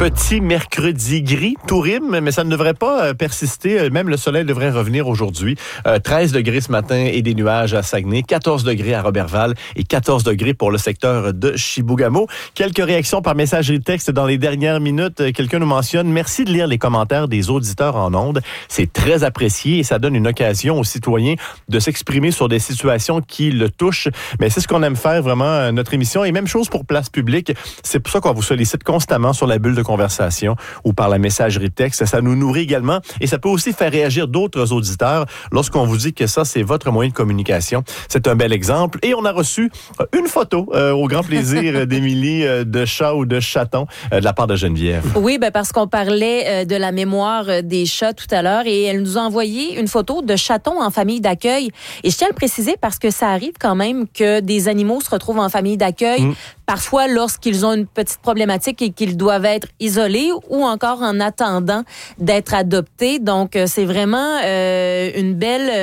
Petit mercredi gris, tout rime, mais ça ne devrait pas persister. Même le soleil devrait revenir aujourd'hui. 13 degrés ce matin et des nuages à Saguenay, 14 degrés à Roberval et 14 degrés pour le secteur de Chibougamau. Quelques réactions par messagerie texte dans les dernières minutes. Quelqu'un nous mentionne « Merci de lire les commentaires des auditeurs en ondes. C'est très apprécié et ça donne une occasion aux citoyens de s'exprimer sur des situations qui le touchent. » Mais c'est ce qu'on aime faire vraiment, notre émission. Et même chose pour Place Publique. C'est pour ça qu'on vous sollicite constamment sur la bulle de conversation ou par la messagerie texte. Ça nous nourrit également et ça peut aussi faire réagir d'autres auditeurs lorsqu'on vous dit que ça, c'est votre moyen de communication. C'est un bel exemple. Et on a reçu une photo au grand plaisir d'Émilie de chat ou de chaton de la part de Geneviève. Oui, parce qu'on parlait de la mémoire des chats tout à l'heure et elle nous a envoyé une photo de chatons en famille d'accueil. Et je tiens à le préciser parce que ça arrive quand même que des animaux se retrouvent en famille d'accueil. Parfois lorsqu'ils ont une petite problématique et qu'ils doivent être isolés ou encore en attendant d'être adoptés. Donc, c'est vraiment une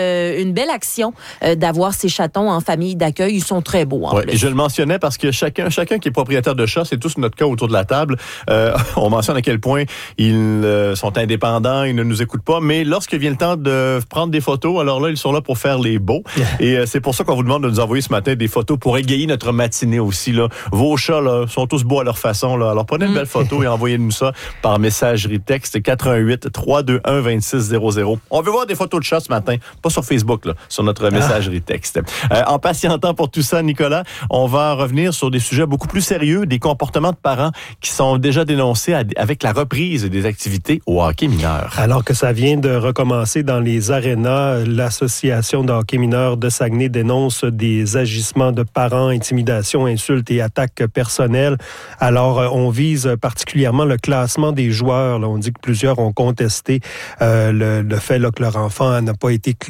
belle action d'avoir ces chatons en famille d'accueil. Ils sont très beaux. Ouais, je le mentionnais parce que chacun qui est propriétaire de chat, c'est tous notre cas autour de la table. On mentionne à quel point ils sont indépendants, ils ne nous écoutent pas. Mais lorsque vient le temps de prendre des photos, alors là, ils sont là pour faire les beaux. Et c'est pour ça qu'on vous demande de nous envoyer ce matin des photos pour égayer notre matinée aussi, là. Vos chats là, sont tous beaux à leur façon. Là. Alors, prenez une belle photo et envoyez-nous ça par messagerie texte 88 321 2600. On veut voir des photos de chats ce matin, pas sur Facebook, là, sur notre messagerie texte. En patientant pour tout ça, Nicolas, on va revenir sur des sujets beaucoup plus sérieux, des comportements de parents qui sont déjà dénoncés avec la reprise des activités au hockey mineur. Alors que ça vient de recommencer dans les arénas, l'Association de hockey mineur de Saguenay dénonce des agissements de parents, intimidations, insultes et attaques personnelles. Alors, on vise particulièrement le classement des joueurs. Là, on dit que plusieurs ont contesté le fait là, que leur enfant n'a pas été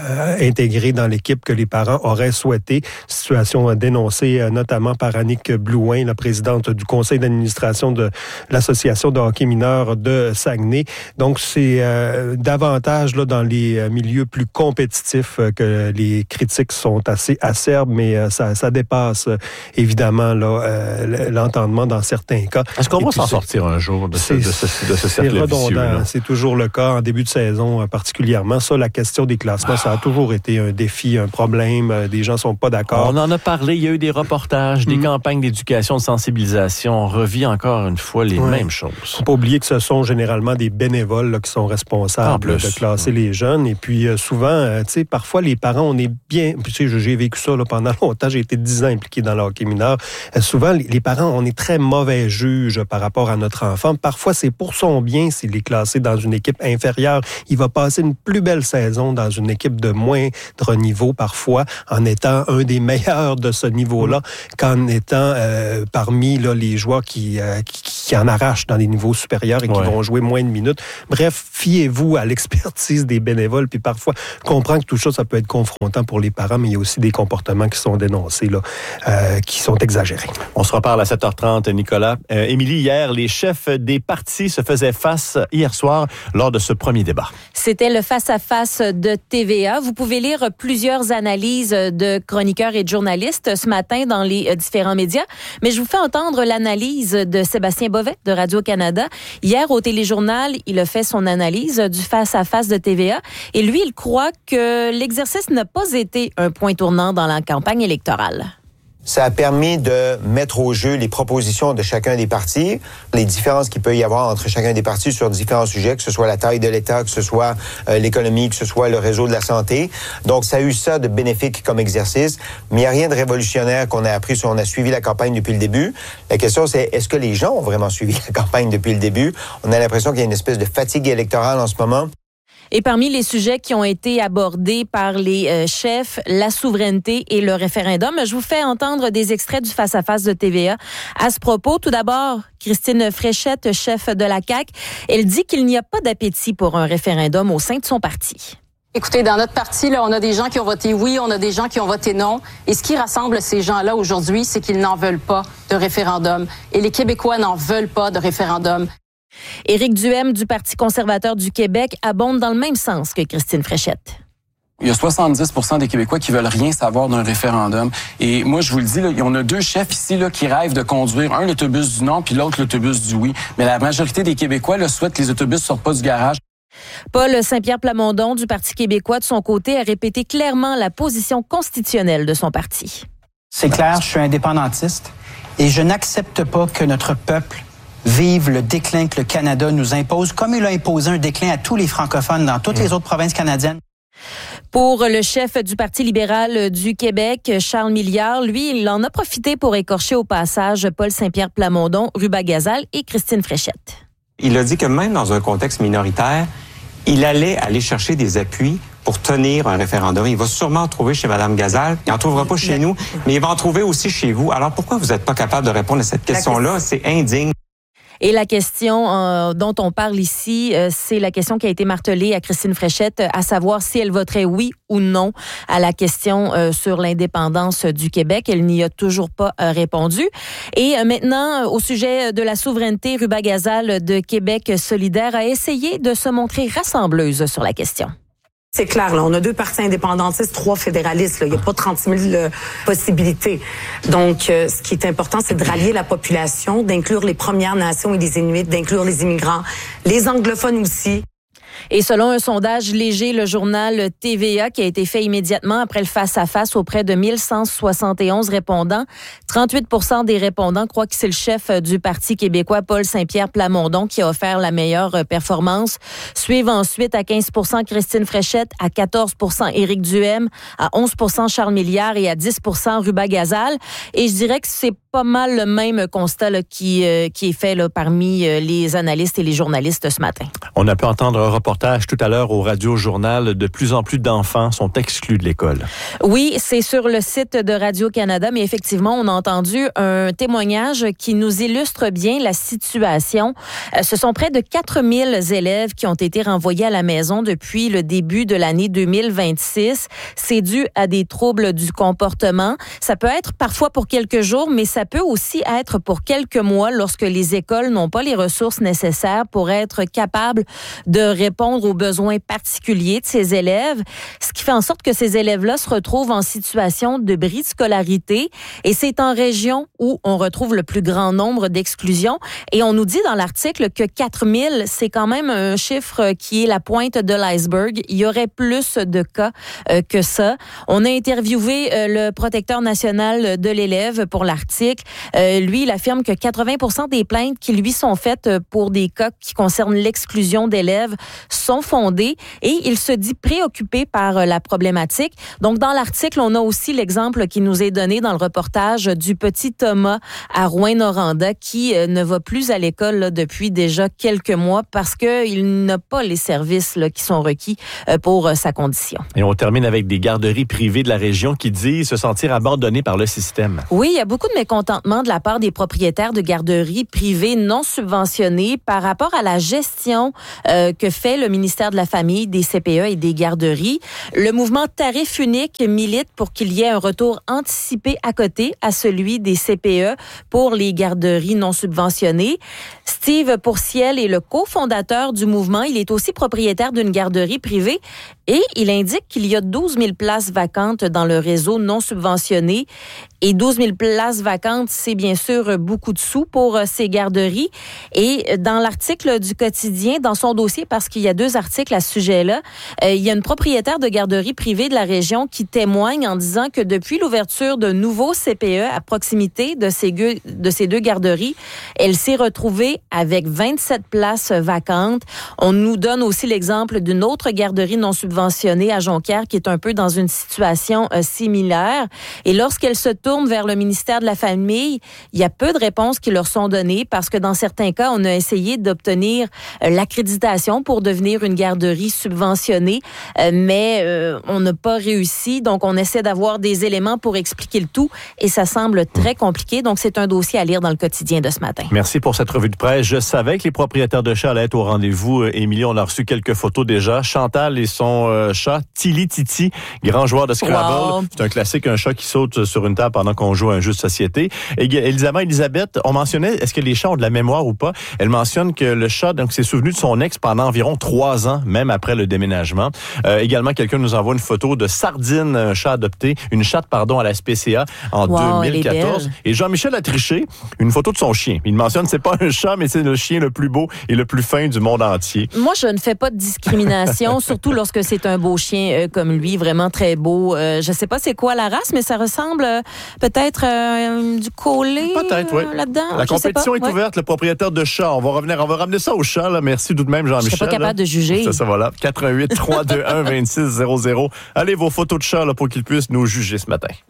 intégré dans l'équipe que les parents auraient souhaité. Situation dénoncée notamment par Annick Blouin, la présidente du conseil d'administration de l'Association de hockey mineur de Saguenay. Donc, c'est davantage là, dans les milieux plus compétitifs que les critiques sont assez acerbes, mais ça dépasse évidemment là, l'entendement dans certains cas. Est-ce qu'on va s'en sortir un jour de ce cercle vicieux? C'est toujours le cas en début de saison particulièrement. Ça, la question des classements, ça a toujours été un défi, un problème. Des gens ne sont pas d'accord. On en a parlé, il y a eu des reportages, des campagnes d'éducation, de sensibilisation. On revit encore une fois les mêmes choses. Il ne faut pas oublier que ce sont généralement des bénévoles là, qui sont responsables de classer les jeunes. Et puis souvent, tu sais, parfois les parents, on est bien... Tu sais, j'ai vécu ça là, pendant longtemps. J'ai été 10 ans impliqué dans le hockey mineur. Souvent, les parents, on est très mauvais juges par rapport à notre enfant. Parfois, c'est pour son bien s'il est classé dans une équipe inférieure. Il va passer une plus belle saison dans une équipe de moindre niveau parfois, en étant un des meilleurs de ce niveau-là, qu'en étant parmi là, les joueurs qui en arrachent dans les niveaux supérieurs et qui vont jouer moins de minutes. Bref, fiez-vous à l'expertise des bénévoles. Puis parfois, je comprends que tout ça peut être confrontant pour les parents, mais il y a aussi des comportements qui sont dénoncés, là, qui sont exagérés. On se reparle à 7h30, Nicolas. Émilie, hier, les chefs des partis se faisaient face hier soir lors de ce premier débat. C'était le face-à-face de TVA. Vous pouvez lire plusieurs analyses de chroniqueurs et de journalistes ce matin dans les différents médias, mais je vous fais entendre l'analyse de Sébastien Bovet de Radio-Canada. Hier, au téléjournal, il a fait son analyse du face-à-face de TVA et lui, il croit que l'exercice n'a pas été un point tournant dans la campagne électorale. Ça a permis de mettre au jeu les propositions de chacun des partis, les différences qu'il peut y avoir entre chacun des partis sur différents sujets, que ce soit la taille de l'État, que ce soit l'économie, que ce soit le réseau de la santé. Donc, ça a eu ça de bénéfique comme exercice, mais il n'y a rien de révolutionnaire qu'on a appris si on a suivi la campagne depuis le début. La question, c'est est-ce que les gens ont vraiment suivi la campagne depuis le début? On a l'impression qu'il y a une espèce de fatigue électorale en ce moment. Et parmi les sujets qui ont été abordés par les chefs, la souveraineté et le référendum, je vous fais entendre des extraits du face-à-face de TVA. À ce propos, tout d'abord, Christine Fréchette, chef de la CAQ, elle dit qu'il n'y a pas d'appétit pour un référendum au sein de son parti. Écoutez, dans notre parti, là, on a des gens qui ont voté oui, on a des gens qui ont voté non. Et ce qui rassemble ces gens-là aujourd'hui, c'est qu'ils n'en veulent pas de référendum. Et les Québécois n'en veulent pas de référendum. Éric Duhem du Parti conservateur du Québec abonde dans le même sens que Christine Fréchette. Il y a 70% des Québécois qui veulent rien savoir d'un référendum. Et moi, je vous le dis, là, on a deux chefs ici là, qui rêvent de conduire un l'autobus du non, puis l'autre l'autobus du oui. Mais la majorité des Québécois là, souhaitent que les autobus ne sortent pas du garage. Paul Saint-Pierre Plamondon du Parti québécois, de son côté, a répété clairement la position constitutionnelle de son parti. C'est clair, je suis indépendantiste et je n'accepte pas que notre peuple vive le déclin que le Canada nous impose, comme il a imposé un déclin à tous les francophones dans toutes les autres provinces canadiennes. Pour le chef du Parti libéral du Québec, Charles Milliard, lui, il en a profité pour écorcher au passage Paul Saint-Pierre Plamondon, Ruba Gazal et Christine Fréchette. Il a dit que même dans un contexte minoritaire, il allait aller chercher des appuis pour tenir un référendum. Il va sûrement en trouver chez Mme Gazal. Il n'en trouvera pas chez nous, mais il va en trouver aussi chez vous. Alors pourquoi vous n'êtes pas capable de répondre à cette question-là? C'est indigne. Et la question dont on parle ici, c'est la question qui a été martelée à Christine Fréchette, à savoir si elle voterait oui ou non à la question sur l'indépendance du Québec. Elle n'y a toujours pas répondu. Et maintenant, au sujet de la souveraineté, Ruba Gazal de Québec solidaire a essayé de se montrer rassembleuse sur la question. C'est clair, là, on a 2 partis indépendantistes, 3 fédéralistes. Là. Il n'y a pas 36 000 possibilités. Donc, ce qui est important, c'est de rallier la population, d'inclure les Premières Nations et les Inuits, d'inclure les immigrants, les anglophones aussi. Et selon un sondage léger, le journal TVA, qui a été fait immédiatement après le face-à-face auprès de 1171 répondants, 38% des répondants croient que c'est le chef du Parti québécois, Paul Saint-Pierre Plamondon, qui a offert la meilleure performance. Suivent ensuite à 15% Christine Fréchette, à 14% Éric Duhem, à 11% Charles Milliard et à 10% Ruba Gazal. Et je dirais que c'est pas mal le même constat là, qui est fait là, parmi les analystes et les journalistes ce matin. On a pu entendre un reportage tout à l'heure au Radio-Journal. De plus en plus d'enfants sont exclus de l'école. Oui, c'est sur le site de Radio-Canada, mais effectivement, on a entendu un témoignage qui nous illustre bien la situation. Ce sont près de 4000 élèves qui ont été renvoyés à la maison depuis le début de l'année 2026. C'est dû à des troubles du comportement. Ça peut être parfois pour quelques jours, mais ça peut aussi être pour quelques mois lorsque les écoles n'ont pas les ressources nécessaires pour être capables de répondre aux besoins particuliers de ces élèves, ce qui fait en sorte que ces élèves-là se retrouvent en situation de bris de scolarité. Et c'est en région où on retrouve le plus grand nombre d'exclusions. Et on nous dit dans l'article que 4000, c'est quand même un chiffre qui est la pointe de l'iceberg. Il y aurait plus de cas que ça. On a interviewé le protecteur national de l'élève pour l'article. Lui, il affirme que 80% des plaintes qui lui sont faites pour des cas qui concernent l'exclusion d'élèves sont fondées et il se dit préoccupé par la problématique. Donc, dans l'article, on a aussi l'exemple qui nous est donné dans le reportage du petit Thomas à Rouyn-Noranda qui ne va plus à l'école là, depuis déjà quelques mois parce qu'il n'a pas les services là, qui sont requis pour sa condition. Et on termine avec des garderies privées de la région qui disent se sentir abandonnées par le système. Oui, il y a beaucoup de mécontentement de la part des propriétaires de garderies privées non subventionnées par rapport à la gestion que fait le ministère de la Famille, des CPE et des garderies. Le mouvement Tarif unique milite pour qu'il y ait un retour anticipé à côté à celui des CPE pour les garderies non subventionnées. Steve Pourciel est le cofondateur du mouvement. Il est aussi propriétaire d'une garderie privée et il indique qu'il y a 12 000 places vacantes dans le réseau non subventionné. Et 12 000 places vacantes, c'est bien sûr beaucoup de sous pour ces garderies. Et dans l'article du quotidien, dans son dossier, parce qu'il y a 2 articles à ce sujet-là, il y a une propriétaire de garderie privée de la région qui témoigne en disant que depuis l'ouverture de nouveaux CPE à proximité de ces 2 garderies, elle s'est retrouvée avec 27 places vacantes. On nous donne aussi l'exemple d'une autre garderie non subventionnée à Jonquière qui est un peu dans une situation similaire. Et lorsqu'elle se tourne vers le ministère de la Famille, il y a peu de réponses qui leur sont données parce que dans certains cas, on a essayé d'obtenir l'accréditation pour devenir une garderie subventionnée, mais on n'a pas réussi. Donc, on essaie d'avoir des éléments pour expliquer le tout et ça semble très compliqué. Donc, c'est un dossier à lire dans le quotidien de ce matin. Merci pour cette revue de presse. Je savais que les propriétaires de chats allaient être au rendez-vous. Émilie, on a reçu quelques photos déjà. Chantal et son chat, Tilly Titi, grand joueur de Scrabble. Wow. C'est un classique, un chat qui saute sur une table pendant qu'on joue à un jeu de société. tricher. Elisabeth, on mentionnait, est-ce que les chats ont de la mémoire ou pas? Elle mentionne que le chat donc s'est souvenu de son ex pendant environ 3 ans, même après le déménagement. Également, quelqu'un nous envoie une photo de Sardine, un chat adopté, une chatte, à la SPCA en 2014. Et Jean-Michel a triché, une photo de son chien. Il mentionne, c'est pas un chat, mais c'est le chien le plus beau et le plus fin du monde entier. Moi, je ne fais pas de discrimination, surtout lorsque c'est un beau chien comme lui, vraiment très beau. Je sais pas c'est quoi la race, mais ça ressemble peut-être du collet là-dedans. La compétition est ouverte, le propriétaire de chat. On va ramener ça au chat. Là. Merci tout de même, Jean-Michel. Je serais pas capable de juger. Ça, voilà. 88 321 2600. Allez, vos photos de chat là, pour qu'ils puissent nous juger ce matin.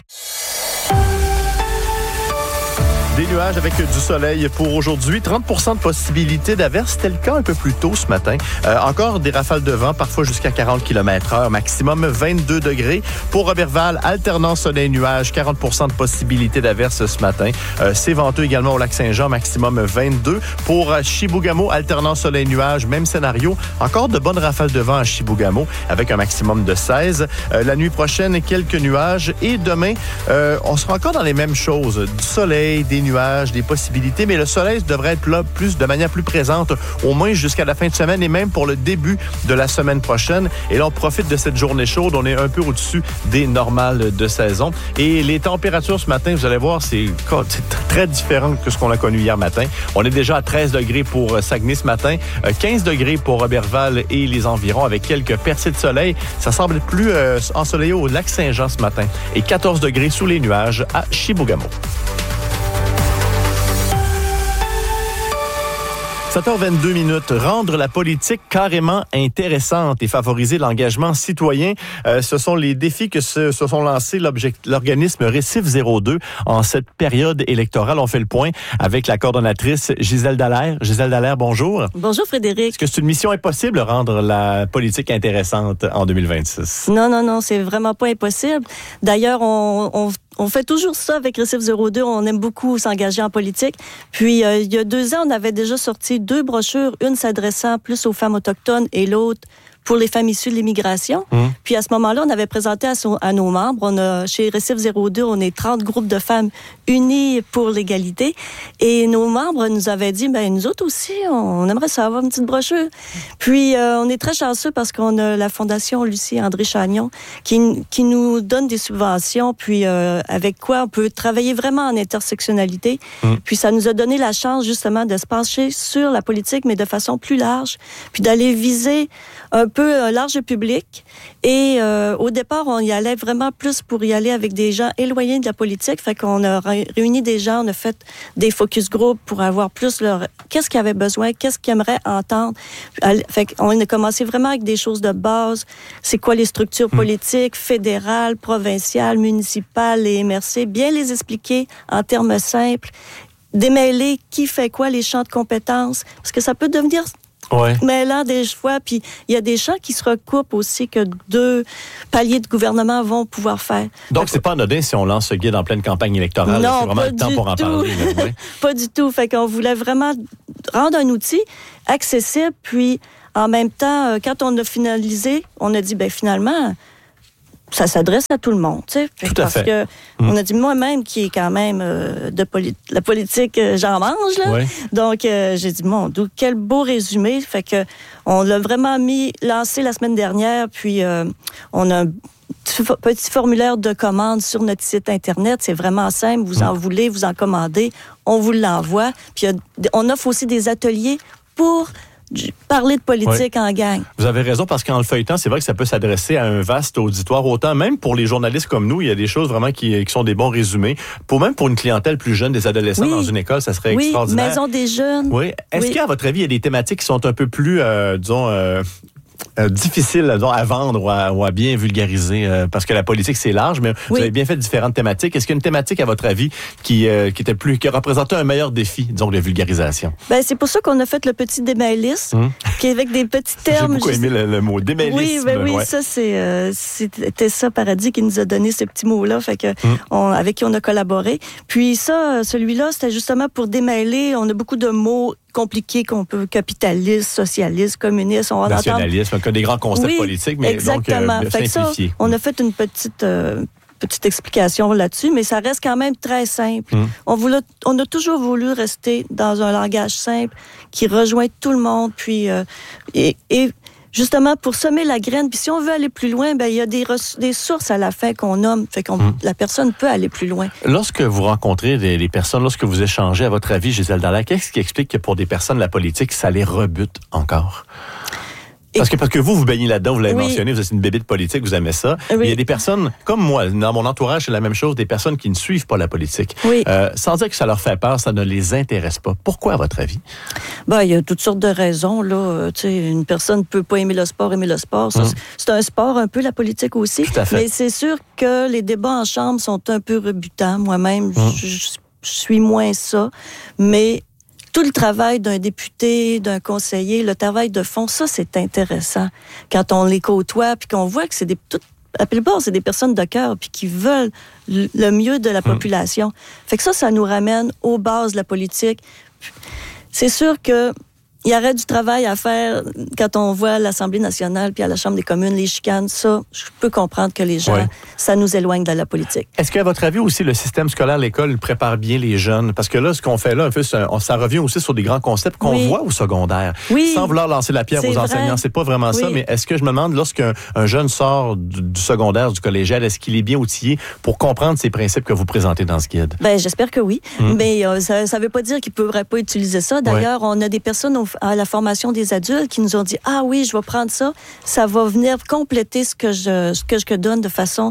Des nuages avec du soleil pour aujourd'hui. 30% de possibilité d'averse. C'était le cas un peu plus tôt ce matin. Encore des rafales de vent, parfois jusqu'à 40 km/h. Maximum 22 degrés. Pour Roberval, alternant soleil-nuage. 40% de possibilité d'averse ce matin. C'est venteux également au lac Saint-Jean. Maximum 22. Pour Chibougamau, alternant soleil-nuage. Même scénario. Encore de bonnes rafales de vent à Chibougamau avec un maximum de 16. La nuit prochaine, quelques nuages. Et demain, on sera encore dans les mêmes choses. Du soleil, des nuages, des possibilités, mais le soleil devrait être là de manière plus présente, au moins jusqu'à la fin de semaine et même pour le début de la semaine prochaine. Et là, on profite de cette journée chaude. On est un peu au-dessus des normales de saison. Et les températures ce matin, vous allez voir, c'est très différent que ce qu'on a connu hier matin. On est déjà à 13 degrés pour Saguenay ce matin, 15 degrés pour Roberval et les environs avec quelques percées de soleil. Ça semble plus ensoleillé au lac Saint-Jean ce matin et 14 degrés sous les nuages à Chibougamau. 7h22. Rendre la politique carrément intéressante et favoriser l'engagement citoyen, ce sont les défis que se sont lancés l'organisme Récif 02 en cette période électorale. On fait le point avec la coordonnatrice Gisèle Dallaire. Gisèle Dallaire, bonjour. Bonjour Frédéric. Est-ce que c'est une mission impossible, rendre la politique intéressante en 2026? Non, c'est vraiment pas impossible. D'ailleurs, on fait toujours ça avec Récif 02. On aime beaucoup s'engager en politique. Puis, il y a 2 ans, on avait déjà sorti 2 brochures, une s'adressant plus aux femmes autochtones et l'autre pour les femmes issues de l'immigration. Puis à ce moment-là, on avait présenté à nos membres, chez Récif 02, on est 30 groupes de femmes unies pour l'égalité. Et nos membres nous avaient dit, nous autres aussi, on aimerait ça avoir une petite brochure. Puis on est très chanceux parce qu'on a la Fondation Lucie André Chagnon qui nous donne des subventions, puis avec quoi on peut travailler vraiment en intersectionnalité. Puis ça nous a donné la chance justement de se pencher sur la politique, mais de façon plus large, puis d'aller viser un peu un large public. Et au départ, on y allait vraiment plus pour y aller avec des gens éloignés de la politique. Fait qu'on a réuni des gens, on a fait des focus group pour avoir plus qu'est-ce qu'ils avaient besoin, qu'est-ce qu'ils aimeraient entendre. Fait qu'on a commencé vraiment avec des choses de base. C'est quoi les structures politiques, fédérales, provinciales, municipales, les MRC. Bien les expliquer en termes simples. Démêler qui fait quoi, les champs de compétences. Parce que ça peut devenir mêlant des fois, puis il y a des champs qui se recoupent aussi que 2 paliers de gouvernement vont pouvoir faire. Donc, c'est pas anodin si on lance ce guide en pleine campagne électorale. Non, c'est vraiment le temps pour en parler. Pas du tout. Fait qu'on voulait vraiment rendre un outil accessible, puis en même temps, quand on a finalisé, on a dit, finalement, ça s'adresse à tout le monde, tu sais. Parce que on a dit, moi-même, qui est quand même la politique, j'en mange, là. Donc, j'ai dit, mon Dieu, quel beau résumé. Fait que on l'a vraiment lancé la semaine dernière, puis on a un petit formulaire de commande sur notre site Internet. C'est vraiment simple. Vous en voulez, vous en commandez, on vous l'envoie. Puis on offre aussi des ateliers pour parler de politique en gang. Vous avez raison, parce qu'en le feuilletant, c'est vrai que ça peut s'adresser à un vaste auditoire. Autant, même pour les journalistes comme nous, il y a des choses vraiment qui sont des bons résumés. Même pour une clientèle plus jeune, des adolescents dans une école, ça serait extraordinaire. Maison des jeunes. Oui. Est-ce qu'à votre avis, il y a des thématiques qui sont un peu plus, difficile à vendre ou à bien vulgariser, parce que la politique, c'est large, mais vous avez bien fait différentes thématiques. Est-ce qu'il y a une thématique, à votre avis, qui représentait un meilleur défi, disons, de vulgarisation? C'est pour ça qu'on a fait le petit démêliste, qui est avec des petits termes. J'ai beaucoup aimé le mot démêlisme. Oui, ça, c'était ça, Paradis, qui nous a donné ce petit mot-là, fait que avec qui on a collaboré. Puis ça, celui-là, c'était justement pour démêler. On a beaucoup de mots compliqués qu'on peut, capitaliste, socialiste, communiste, on va nationalisme, des grands concepts politiques, mais exactement. donc simplifiés. On a fait une petite petite explication là-dessus, mais ça reste quand même très simple. On a toujours voulu rester dans un langage simple qui rejoint tout le monde, puis et justement pour semer la graine. Puis si on veut aller plus loin, ben il y a des sources à la fin qu'on nomme, fait qu'on la personne peut aller plus loin. Lorsque vous rencontrez des personnes, lorsque vous échangez, à votre avis, Gisèle Dallaire, qu'est-ce qui explique que pour des personnes la politique, ça les rebute encore? Parce que vous baignez là-dedans, vous l'avez mentionné, vous êtes une bébête politique, vous aimez ça. Oui. Il y a des personnes, comme moi, dans mon entourage, c'est la même chose, des personnes qui ne suivent pas la politique. Oui. Sans dire que ça leur fait peur, ça ne les intéresse pas. Pourquoi, à votre avis? Ben, il y a toutes sortes de raisons, là. Tu sais, une personne peut pas aimer le sport. Ça, c'est un sport, un peu, la politique aussi. Tout à fait. Mais c'est sûr que les débats en chambre sont un peu rebutants. Moi-même, je suis moins ça. Mais tout le travail d'un député, d'un conseiller, le travail de fond, ça, c'est intéressant. Quand on les côtoie, puis qu'on voit que c'est à plupart, c'est des personnes de cœur, puis qui veulent le mieux de la population. Fait que ça nous ramène aux bases de la politique. C'est sûr que il y aurait du travail à faire quand on voit à l'Assemblée nationale puis à la Chambre des communes, les chicanes. Ça, je peux comprendre que les gens, ça nous éloigne de la politique. Est-ce qu'à votre avis aussi, le système scolaire, l'école, prépare bien les jeunes? Parce que là, ce qu'on fait là, un peu, ça revient aussi sur des grands concepts qu'on voit au secondaire. Oui. Sans vouloir lancer la pierre aux enseignants, c'est pas vraiment ça, mais est-ce que je me demande, lorsqu'un jeune sort du secondaire, du collégial, est-ce qu'il est bien outillé pour comprendre ces principes que vous présentez dans ce guide? Ben, j'espère que oui. Mais ça veut pas dire qu'il pourrait pas utiliser ça. D'ailleurs, on a des personnes à la formation des adultes qui nous ont dit « Ah oui, je vais prendre ça. Ça va venir compléter ce que je donne de façon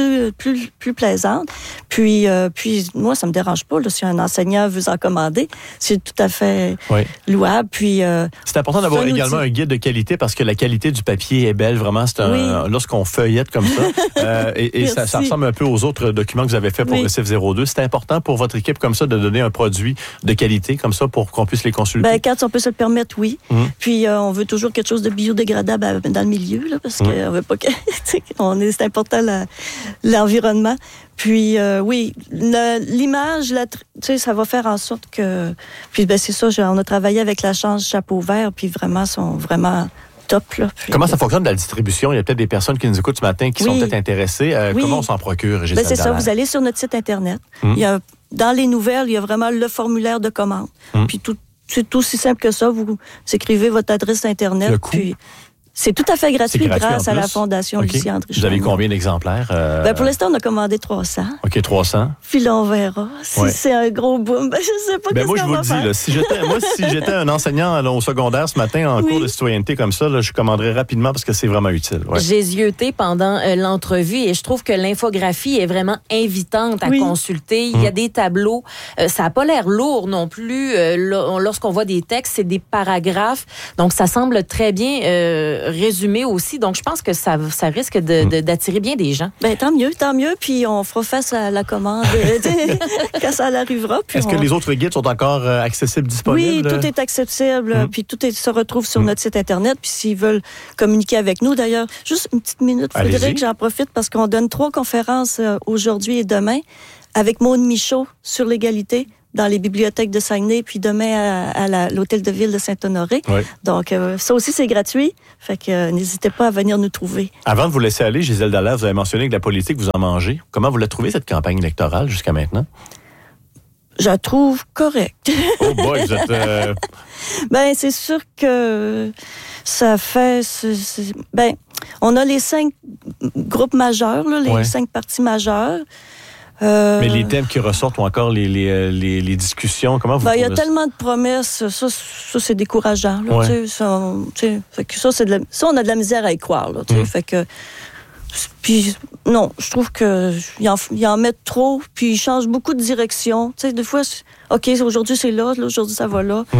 plus plaisante. » Puis moi, ça me dérange pas. Là, si un enseignant veut en commander, c'est tout à fait louable. Puis, c'est important d'avoir également un guide de qualité parce que la qualité du papier est belle. Vraiment, lorsqu'on feuillette comme ça, et ça ressemble un peu aux autres documents que vous avez fait pour Récif 02. C'est important pour votre équipe comme ça de donner un produit de qualité comme ça pour qu'on puisse les consulter? Ben, quand on peut se le permettre, oui. Puis on veut toujours quelque chose de biodégradable dans le milieu, là, parce qu'on veut pas que... c'est important l'environnement. Puis oui, l'image, ça va faire en sorte que... Puis ben, c'est ça, on a travaillé avec la Chance Chapeau Vert, puis vraiment, sont vraiment... Top, là. Comment ça fonctionne la distribution? Il y a peut-être des personnes qui nous écoutent ce matin qui sont peut-être intéressées. Comment on s'en procure, Gisèle Dallaire? C'est ça, vous allez sur notre site Internet. Dans les nouvelles, il y a vraiment le formulaire de commande. Puis c'est aussi simple que ça. Vous écrivez votre adresse Internet. Puis c'est tout à fait gratuit grâce à la Fondation Lucien André. Vous avez combien d'exemplaires? Pour l'instant, on a commandé 300. OK, 300. Puis là, on verra. Si c'est un gros boom, je sais pas qu'est-ce qu'on va faire. Moi, je vous le dis, si j'étais un enseignant au secondaire ce matin en cours de citoyenneté comme ça, je commanderais rapidement parce que c'est vraiment utile. J'ai zioté pendant l'entrevue et je trouve que l'infographie est vraiment invitante à consulter. Il y a des tableaux. Ça n'a pas l'air lourd non plus. Lorsqu'on voit des textes, c'est des paragraphes. Donc, ça semble très bien résumé aussi. Donc, je pense que ça risque d'attirer bien des gens. Ben, tant mieux. Puis, on fera face à la commande quand ça arrivera. Est-ce que les autres guides sont encore accessibles, disponibles? Oui, tout est accessible. Puis, tout se retrouve sur notre site Internet. Puis, s'ils veulent communiquer avec nous, d'ailleurs, juste une petite minute, Frédéric, j'en profite parce qu'on donne 3 conférences aujourd'hui et demain avec Maude Michaud sur l'égalité dans les bibliothèques de Saguenay, puis demain à l'hôtel de ville de Saint-Honoré. Donc, ça aussi, c'est gratuit. Fait que n'hésitez pas à venir nous trouver. Avant de vous laisser aller, Gisèle Dallaire, vous avez mentionné que la politique, vous en mangez. Comment vous la trouvez, cette campagne électorale, jusqu'à maintenant? Je la trouve correcte. Oh boy, vous êtes... Ben, c'est sûr que ça fait... on a les 5 groupes majeurs, là, les 5 partis majeurs. Mais les thèmes qui ressortent ou encore les discussions, comment vous trouvez ça? Il y a tellement de promesses, ça c'est décourageant. Là, fait que ça, on a de la misère à y croire. Là, fait que, puis non, je trouve qu'ils en mettent trop, puis ils changent beaucoup de direction. Des fois, OK, aujourd'hui c'est là, aujourd'hui ça va là.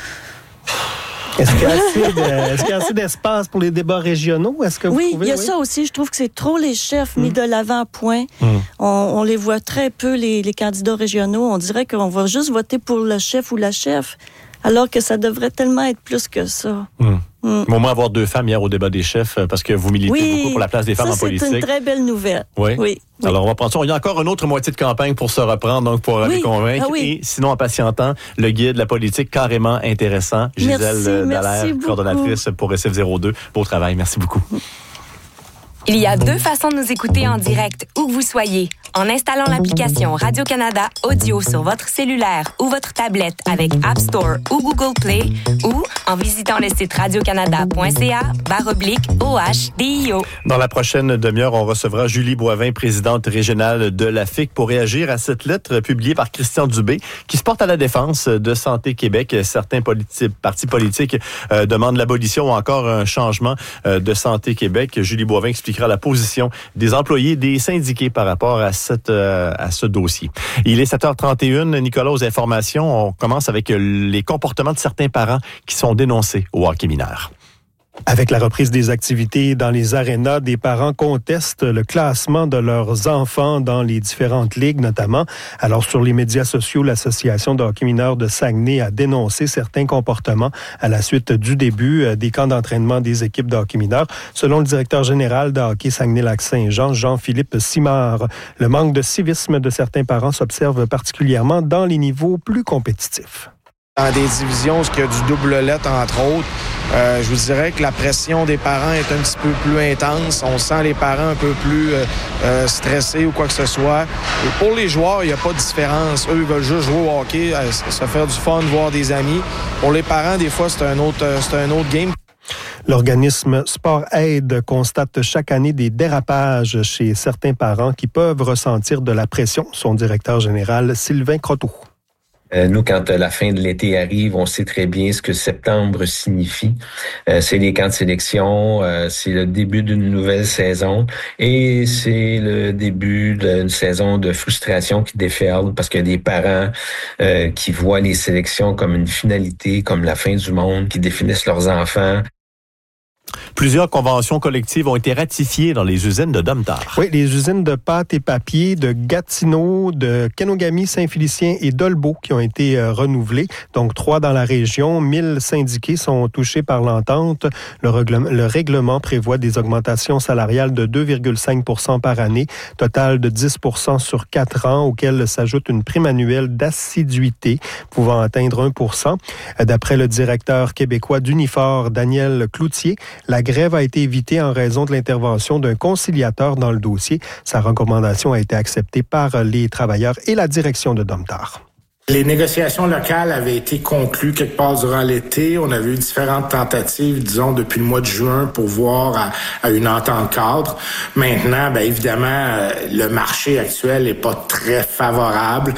Est-ce qu'il y a assez d'espace pour les débats régionaux? Est-ce que vous trouvez, il y a ça aussi. Je trouve que c'est trop les chefs mis de l'avant, point. On les voit très peu, les candidats régionaux. On dirait qu'on va juste voter pour le chef ou la chef, alors que ça devrait tellement être plus que ça. Au moins avoir 2 femmes hier au débat des chefs, parce que vous militez beaucoup pour la place des femmes en politique. C'est une très belle nouvelle. Oui. Alors, on va prendre ça. Il y a encore une autre moitié de campagne pour se reprendre, donc pour aller convaincre. Et sinon, en patientant, le guide, la politique, carrément intéressant. Gisèle Dallaire, coordonnatrice pour Récif 02. Beau travail. Merci beaucoup. Il y a deux façons de nous écouter en direct, où que vous soyez. En installant l'application Radio-Canada Audio sur votre cellulaire ou votre tablette avec App Store ou Google Play, ou en visitant le site radiocanada.ca/OHDIO. Dans la prochaine demi-heure, on recevra Julie Boivin, présidente régionale de l'AFIC, pour réagir à cette lettre publiée par Christian Dubé, qui se porte à la défense de Santé Québec. Certains partis politiques demandent l'abolition ou encore un changement de Santé Québec. Julie Boivin expliquera la position des employés des syndiqués par rapport à ce dossier. Il est 7h31. Nicolas, aux informations, on commence avec les comportements de certains parents qui sont dénoncés au hockey mineur. Avec la reprise des activités dans les arénas, des parents contestent le classement de leurs enfants dans les différentes ligues notamment. Alors sur les médias sociaux, l'Association de hockey mineur de Saguenay a dénoncé certains comportements à la suite du début des camps d'entraînement des équipes de hockey mineur. Selon le directeur général de hockey Saguenay-Lac-Saint-Jean, Jean-Philippe Simard, le manque de civisme de certains parents s'observe particulièrement dans les niveaux plus compétitifs. Dans des divisions où il y a du double lettre, entre autres, je vous dirais que la pression des parents est un petit peu plus intense. On sent les parents un peu plus stressés ou quoi que ce soit. Et pour les joueurs, il n'y a pas de différence. Eux, ils veulent juste jouer au hockey, se faire du fun, voir des amis. Pour les parents, des fois, c'est un autre game. L'organisme Sport Aide constate chaque année des dérapages chez certains parents qui peuvent ressentir de la pression. Son directeur général, Sylvain Croteau. Nous, quand la fin de l'été arrive, on sait très bien ce que septembre signifie. C'est les camps de sélection, c'est le début d'une nouvelle saison et c'est le début d'une saison de frustration qui déferle parce qu'il y a des parents qui voient les sélections comme une finalité, comme la fin du monde, qui définissent leurs enfants. Plusieurs conventions collectives ont été ratifiées dans les usines de Domtar. Oui, les usines de pâte et papier de Gatineau, de Kenogami, Saint-Félicien et d'Olbeau qui ont été renouvelées. Donc, 3 dans la région. 1000 syndiqués sont touchés par l'entente. Le règlement prévoit des augmentations salariales de 2,5 % par année, total de 10 % sur 4 ans, auquel s'ajoute une prime annuelle d'assiduité pouvant atteindre 1 %. D'après le directeur québécois d'Unifor, Daniel Cloutier, la grève a été évitée en raison de l'intervention d'un conciliateur dans le dossier. Sa recommandation a été acceptée par les travailleurs et la direction de Domtar. Les négociations locales avaient été conclues quelque part durant l'été. On avait eu différentes tentatives, disons, depuis le mois de juin pour voir à une entente cadre. Maintenant, bien évidemment, le marché actuel n'est pas très favorable.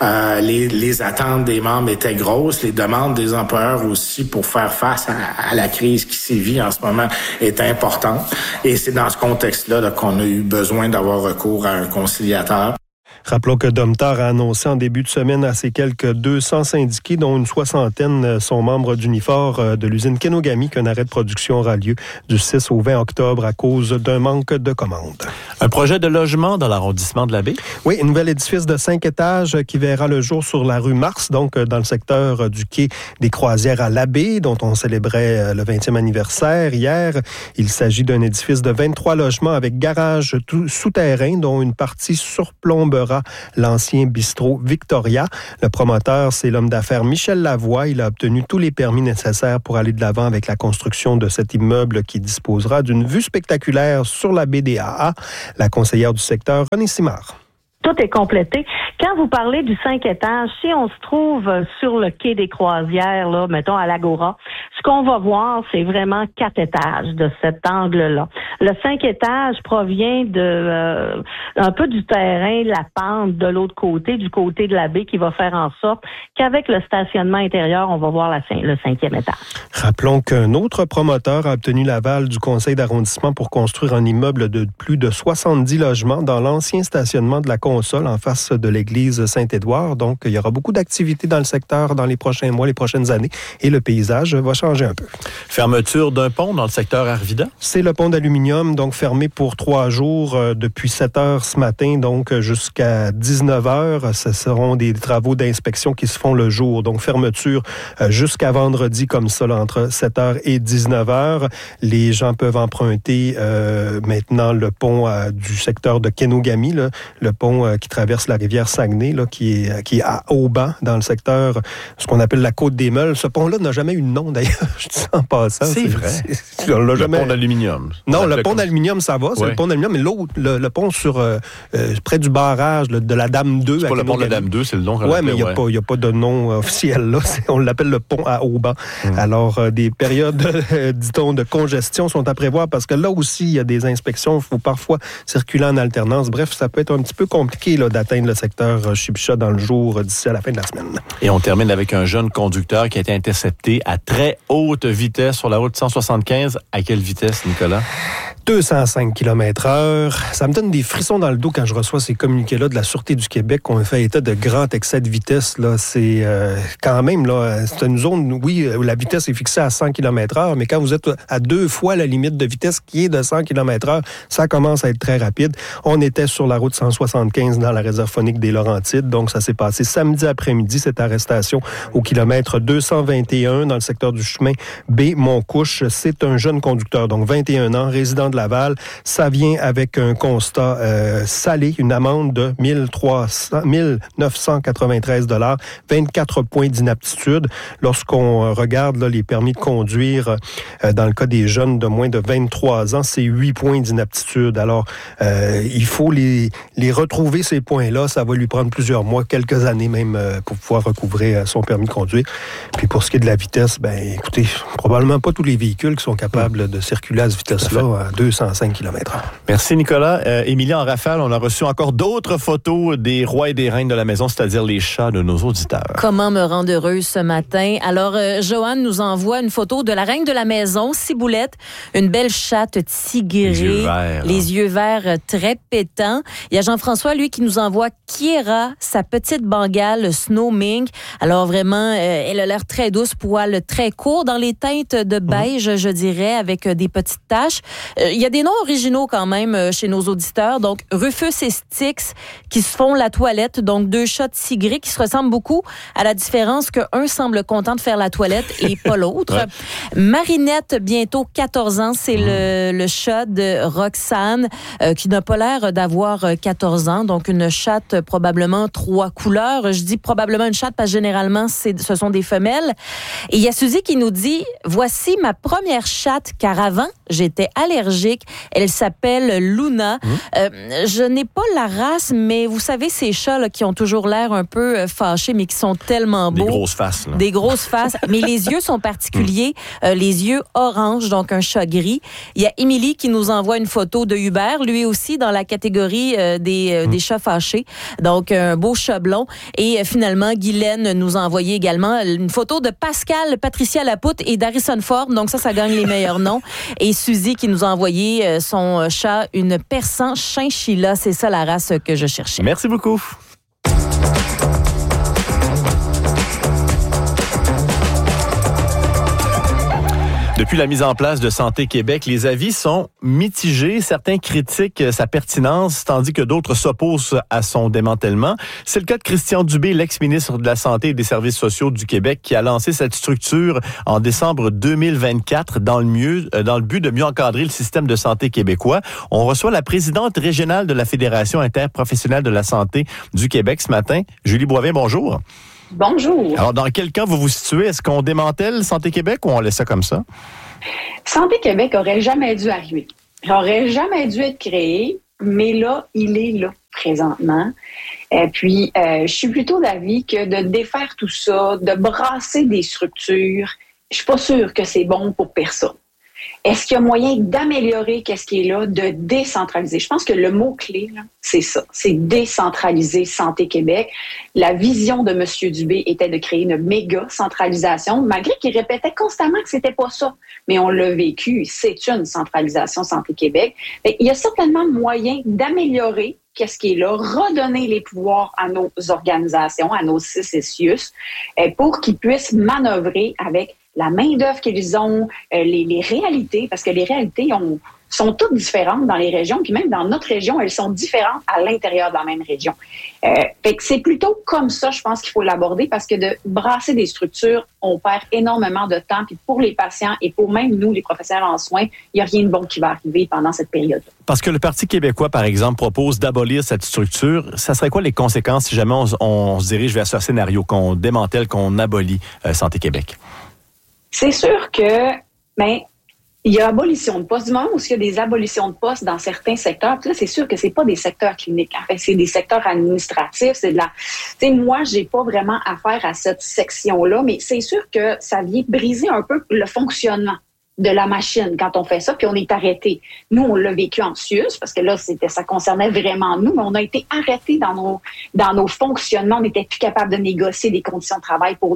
Les attentes des membres étaient grosses. Les demandes des employeurs aussi pour faire face à la crise qui sévit en ce moment est importante. Et c'est dans ce contexte-là là, qu'on a eu besoin d'avoir recours à un conciliateur. Rappelons que Domtar a annoncé en début de semaine à ses quelques 200 syndiqués, dont une soixantaine sont membres d'Unifor de l'usine Kenogami, qu'un arrêt de production aura lieu du 6 au 20 octobre à cause d'un manque de commandes. Un projet de logement dans l'arrondissement de la Baie? Oui, un nouvel édifice de 5 étages qui verra le jour sur la rue Mars, donc dans le secteur du quai des Croisières à la Baie, dont on célébrait le 20e anniversaire hier. Il s'agit d'un édifice de 23 logements avec garage souterrain, dont une partie surplombera l'ancien bistrot Victoria. Le promoteur, c'est l'homme d'affaires Michel Lavoie. Il a obtenu tous les permis nécessaires pour aller de l'avant avec la construction de cet immeuble qui disposera d'une vue spectaculaire sur la baie des AA. La conseillère du secteur, René Simard. Tout est complété. Quand vous parlez du 5 étages, si on se trouve sur le quai des Croisières, là, mettons à l'Agora, ce qu'on va voir, c'est vraiment 4 étages de cet angle-là. Le 5 étages provient de un peu du terrain, la pente de l'autre côté, du côté de la baie, qui va faire en sorte qu'avec le stationnement intérieur, on va voir le 5e étage. Rappelons qu'un autre promoteur a obtenu l'aval du conseil d'arrondissement pour construire un immeuble de plus de 70 logements dans l'ancien stationnement de la Console en face de l'église Saint-Édouard. Donc, il y aura beaucoup d'activités dans le secteur dans les prochains mois, les prochaines années, et le paysage va changer un peu. Fermeture d'un pont dans le secteur Arvida? C'est le pont d'aluminium, donc fermé pour 3 jours depuis 7 heures ce matin, donc jusqu'à 19 heures. Ce seront des travaux d'inspection qui se font le jour. Donc, fermeture jusqu'à vendredi, comme ça, là, entre 7 heures et 19 heures. Les gens peuvent emprunter maintenant le pont du secteur de Kenogami, là, le pont qui traverse la rivière Saguenay, là, qui est à Auban, dans le secteur, ce qu'on appelle la Côte des Meules. Ce pont-là n'a jamais eu de nom, d'ailleurs. je dis en passant. C'est vrai. On l'a jamais... Le pont d'aluminium. Non, le pont d'aluminium, ça va. C'est le pont d'aluminium. Mais l'autre, le pont sur près du barrage de la Dame 2. C'est pas le pont de la Dame 2, c'est le nom. Oui, mais il n'y a pas de nom officiel. Là. On l'appelle le pont à Auban. Alors, des périodes, dit-on, de congestion sont à prévoir parce que là aussi, il y a des inspections. Il faut parfois circuler en alternance. Bref, ça peut être un petit peu compliqué là, d'atteindre le secteur Chibcha dans le jour d'ici à la fin de la semaine. Et on termine avec un jeune conducteur qui a été intercepté à très haute vitesse sur la route 175. À quelle vitesse, Nicolas? 205 km/h. Ça me donne des frissons dans le dos quand je reçois ces communiqués-là de la Sûreté du Québec qu'on fait état de grand excès de vitesse. Là. C'est quand même, là, c'est une zone, oui, où la vitesse est fixée à 100 km/h, mais quand vous êtes à 2 fois la limite de vitesse qui est de 100 km/h, ça commence à être très rapide. On était sur la route 175 dans la réserve phonique des Laurentides, donc ça s'est passé samedi après-midi, cette arrestation au kilomètre 221 dans le secteur du chemin B-Montcouche. C'est un jeune conducteur, donc 21 ans, résident de Laval. Ça vient avec un constat salé, une amende de 1993 $, 24 points d'inaptitude. Lorsqu'on regarde là, les permis de conduire, dans le cas des jeunes de moins de 23 ans, c'est 8 points d'inaptitude. Alors, il faut les retrouver, ces points-là. Ça va lui prendre plusieurs mois, quelques années même, pour pouvoir recouvrer son permis de conduire. Puis pour ce qui est de la vitesse, écoutez, probablement pas tous les véhicules qui sont capables de circuler à cette vitesse-là à 205 km/h. Merci, Nicolas. Émilie, en rafale, on a reçu encore d'autres photos des rois et des reines de la maison, c'est-à-dire les chats de nos auditeurs. Comment me rendre heureuse ce matin? Alors, Joanne nous envoie une photo de la reine de la maison, Ciboulette, une belle chatte tigrée, les yeux verts très pétants. Il y a Jean-François, lui, qui nous envoie Kiera, sa petite bengale Snow Mink. Alors, vraiment, elle a l'air très douce, poil très court, dans les teintes de beige, je dirais, avec des petites taches. Il y a des noms originaux quand même chez nos auditeurs. Donc, Rufus et Styx qui se font la toilette. Donc, 2 chats tigrés qui se ressemblent beaucoup, à la différence qu'un semble content de faire la toilette et pas l'autre. Marinette, bientôt 14 ans, c'est le chat de Roxane qui n'a pas l'air d'avoir 14 ans. Donc, une chatte probablement 3 couleurs. Je dis probablement une chatte parce que généralement, ce sont des femelles. Et il y a Suzy qui nous dit, voici ma première chatte, car avant, j'étais allergique. Elle s'appelle Luna. Je n'ai pas la race, mais vous savez, ces chats là, qui ont toujours l'air un peu fâchés, mais qui sont tellement beaux. Des grosses faces. Là. Des grosses faces. Mais les yeux sont particuliers. Les yeux orange, donc un chat gris. Il y a Émilie qui nous envoie une photo de Hubert, lui aussi dans la catégorie des chats fâchés. Donc, un beau chat blond. Et finalement, Guylaine nous a envoyé également une photo de Pascal, Patricia Lapoutre et d'Harrison Ford. Donc ça gagne les meilleurs noms. Et Suzy qui nous a envoyé son chat, une persan chinchilla. C'est ça la race que je cherchais. Merci beaucoup. Depuis la mise en place de Santé Québec, les avis sont mitigés. Certains critiquent sa pertinence, tandis que d'autres s'opposent à son démantèlement. C'est le cas de Christian Dubé, l'ex-ministre de la Santé et des Services sociaux du Québec, qui a lancé cette structure en décembre 2024 dans le but de mieux encadrer le système de santé québécois. On reçoit la présidente régionale de la Fédération interprofessionnelle de la santé du Québec ce matin. Julie Boivin, bonjour. Bonjour. Alors, dans quel camp vous vous situez? Est-ce qu'on démantèle Santé Québec ou on laisse ça comme ça? Santé Québec aurait jamais dû arriver. Il aurait jamais dû être créé, mais là, il est là présentement. Et puis, je suis plutôt d'avis que de défaire tout ça, de brasser des structures, je suis pas sûre que c'est bon pour personne. Est-ce qu'il y a moyen d'améliorer qu'est-ce qui est là, de décentraliser? Je pense que le mot-clé, là, c'est ça, c'est décentraliser Santé Québec. La vision de M. Dubé était de créer une méga centralisation, malgré qu'il répétait constamment que c'était pas ça. Mais on l'a vécu, c'est une centralisation Santé Québec. Il y a certainement moyen d'améliorer qu'est-ce qui est là, redonner les pouvoirs à nos organisations, à nos CCCIUS, pour qu'ils puissent manœuvrer avec la main-d'œuvre qu'ils ont, les réalités, parce que les réalités sont toutes différentes dans les régions, puis même dans notre région, elles sont différentes à l'intérieur de la même région. Fait que c'est plutôt comme ça, je pense qu'il faut l'aborder, parce que de brasser des structures, on perd énormément de temps, puis pour les patients et pour même nous, les professionnels en soins, il n'y a rien de bon qui va arriver pendant cette période-là. Parce que le Parti québécois, par exemple, propose d'abolir cette structure. Ça serait quoi les conséquences si jamais on se dirige vers ce scénario, qu'on démantèle, qu'on abolit Santé Québec? C'est sûr que, il y a abolition de postes. Du moment où il y a des abolitions de postes dans certains secteurs, puis là, c'est sûr que c'est pas des secteurs cliniques. En fait, c'est des secteurs administratifs. C'est de la. Tu sais, moi, j'ai pas vraiment affaire à cette section-là, mais c'est sûr que ça vient briser un peu le fonctionnement de la machine quand on fait ça, puis on est arrêté. Nous, on l'a vécu en CIUS, parce que là, ça concernait vraiment nous, mais on a été arrêtés dans nos fonctionnements. On n'était plus capable de négocier des conditions de travail pour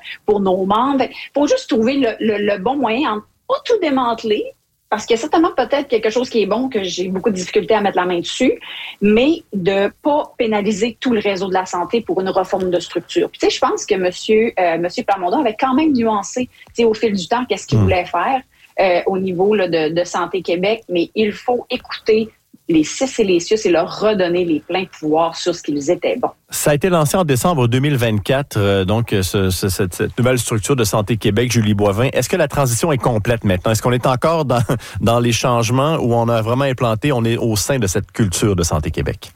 nos membres. Il faut juste trouver le bon moyen entre pas tout démanteler, parce qu'il y a certainement peut-être quelque chose qui est bon, que j'ai beaucoup de difficultés à mettre la main dessus, mais de pas pénaliser tout le réseau de la santé pour une réforme de structure. Puis, tu sais, je pense que monsieur Plamondon avait quand même nuancé, tu sais, au fil du temps, qu'est-ce qu'il voulait faire au niveau là, de Santé Québec, mais il faut écouter les CIS et les CIUS et leur redonner les pleins pouvoirs sur ce qu'ils étaient bons. Ça a été lancé en décembre 2024, donc cette nouvelle structure de Santé Québec, Julie Boivin. Est-ce que la transition est complète maintenant? Est-ce qu'on est encore dans les changements où on a vraiment implanté, on est au sein de cette culture de Santé Québec?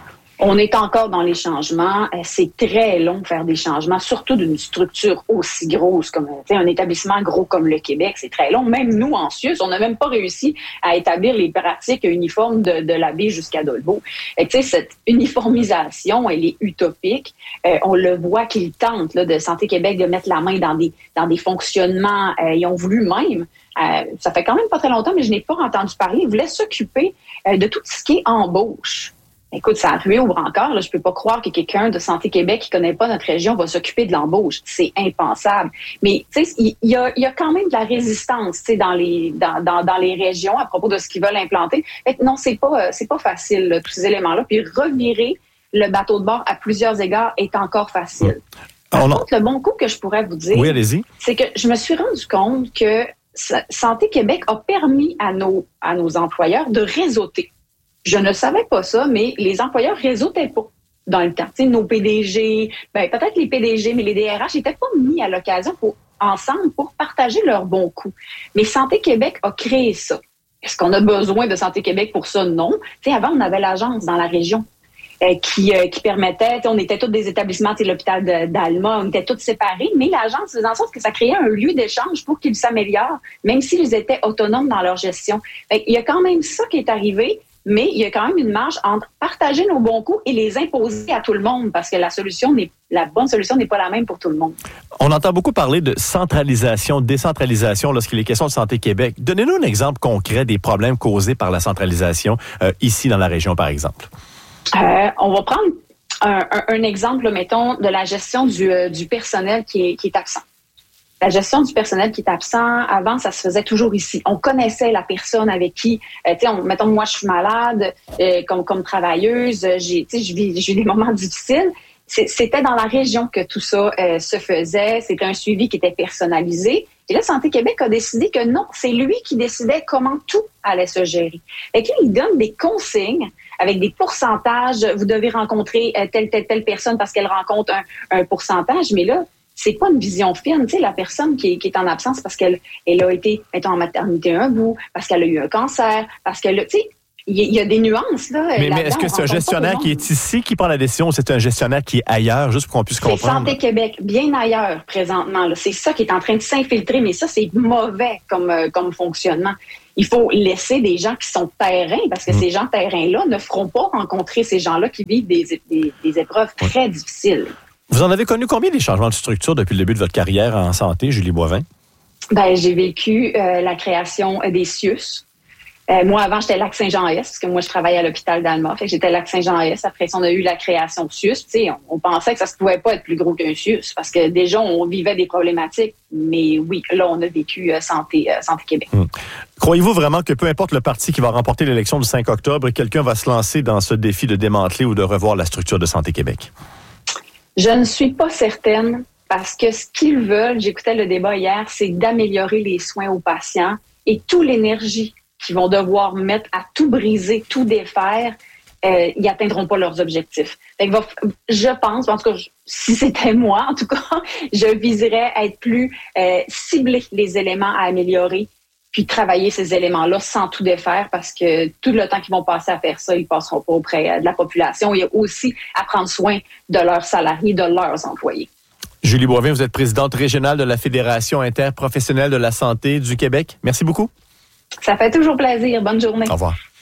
On est encore dans les changements. C'est très long de faire des changements, surtout d'une structure aussi grosse comme un établissement gros comme le Québec. C'est très long. Même nous, en CIUS, on n'a même pas réussi à établir les pratiques uniformes de la baie jusqu'à Dolbeau. Cette uniformisation, elle est utopique. On le voit qu'ils tentent de Santé Québec de mettre la main dans des fonctionnements. Ils ont voulu même, ça fait quand même pas très longtemps, mais je n'ai pas entendu parler, ils voulaient s'occuper de tout ce qui est embauche. Écoute, ça a rué au brancard. Là, je peux pas croire que quelqu'un de Santé Québec qui connaît pas notre région va s'occuper de l'embauche. C'est impensable. Mais tu sais, il y a quand même de la résistance, tu sais, dans les régions à propos de ce qu'ils veulent implanter. Fait que non, c'est pas facile là, tous ces éléments-là. Puis revirer le bateau de bord à plusieurs égards est encore facile. Par contre, le bon coup que je pourrais vous dire, oui, allez-y, c'est que je me suis rendu compte que Santé Québec a permis à nos employeurs de réseauter. Je ne savais pas ça, mais les employeurs réseautaient pas dans le temps. Tu sais, nos PDG, peut-être les PDG, mais les DRH n'étaient pas mis à l'occasion ensemble pour partager leurs bons coups. Mais Santé Québec a créé ça. Est-ce qu'on a besoin de Santé Québec pour ça? Non. Tu sais, avant, on avait l'agence dans la région qui permettait, on était tous des établissements, tu sais, l'hôpital d'Alma, on était tous séparés, mais l'agence faisait en sorte que ça créait un lieu d'échange pour qu'ils s'améliorent, même s'ils étaient autonomes dans leur gestion. Fait qu'il y a quand même ça qui est arrivé. Mais il y a quand même une marge entre partager nos bons coups et les imposer à tout le monde, parce que la bonne solution n'est pas la même pour tout le monde. On entend beaucoup parler de centralisation, décentralisation lorsqu'il est question de Santé Québec. Donnez-nous un exemple concret des problèmes causés par la centralisation ici dans la région, par exemple. On va prendre un exemple, mettons, de la gestion du personnel qui est absent. La gestion du personnel qui est absent, avant, ça se faisait toujours ici. On connaissait la personne avec qui, mettons, moi, je suis malade, comme travailleuse, j'ai des moments difficiles. C'était dans la région que tout ça se faisait. C'était un suivi qui était personnalisé. Et là, Santé Québec a décidé que non, c'est lui qui décidait comment tout allait se gérer. Et qu'il il donne des consignes avec des pourcentages. Vous devez rencontrer telle personne parce qu'elle rencontre un pourcentage. Mais là, c'est pas une vision fine. Tu sais, la personne qui est en absence parce qu'elle a été, mettons, en maternité un bout, parce qu'elle a eu un cancer, parce qu'elle a, tu sais, il y a des nuances, là. Mais est-ce que c'est un gestionnaire qui est ici qui prend la décision ou c'est un gestionnaire qui est ailleurs, juste pour qu'on puisse comprendre? C'est Santé Québec, bien ailleurs, présentement, là. C'est ça qui est en train de s'infiltrer, mais ça, c'est mauvais comme fonctionnement. Il faut laisser des gens qui sont terrains, parce que ces gens terrains-là ne feront pas rencontrer ces gens-là qui vivent des épreuves très difficiles. Vous en avez connu combien des changements de structure depuis le début de votre carrière en santé, Julie Boivin? J'ai vécu la création des CIUS. Moi, avant, j'étais Lac-Saint-Jean-Est, parce que moi, je travaillais à l'hôpital d'Alma. Fait que j'étais Lac-Saint-Jean-Est. Après ça, on a eu la création de CIUS. Tu sais, on pensait que ça ne pouvait pas être plus gros qu'un CIUS, parce que déjà, on vivait des problématiques. Mais oui, là, on a vécu Santé Québec. Croyez-vous vraiment que peu importe le parti qui va remporter l'élection du 5 octobre, quelqu'un va se lancer dans ce défi de démanteler ou de revoir la structure de Santé Québec? Je ne suis pas certaine, parce que ce qu'ils veulent, j'écoutais le débat hier, c'est d'améliorer les soins aux patients et toute l'énergie qu'ils vont devoir mettre à tout briser, tout défaire, ils n'atteindront pas leurs objectifs. Fait que je pense, en tout cas, si c'était moi, en tout cas, je viserais à être plus cibler les éléments à améliorer, puis travailler ces éléments-là sans tout défaire, parce que tout le temps qu'ils vont passer à faire ça, ils ne passeront pas auprès de la population. Il y a aussi à prendre soin de leurs salariés, de leurs employés. Julie Boivin, vous êtes présidente régionale de la Fédération interprofessionnelle de la santé du Québec. Merci beaucoup. Ça fait toujours plaisir. Bonne journée. Au revoir.